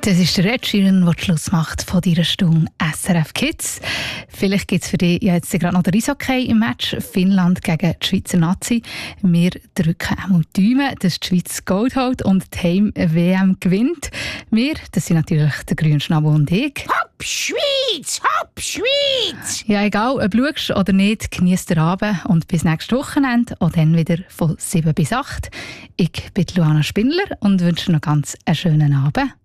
Das ist der Ed Sheeran, der Schluss macht von dieser Stunde SRF Kids. Vielleicht gibt es für dich ja jetzt gerade noch den Eishockey im Match Finnland gegen die Schweizer Nazi. Wir drücken auch mal die Daumen, dass die Schweiz Gold holt und die Heim-WM gewinnt. Wir, das sind natürlich der Grünschnabel und ich. Hopp Schweiz! Hopp Schweiz! Ja, egal, ob du schaust oder nicht, genießt den Abend und bis nächstes Wochenende und dann wieder von 7 bis 8. Ich bin Luana Spindler und wünsche noch ganz einen schönen Abend.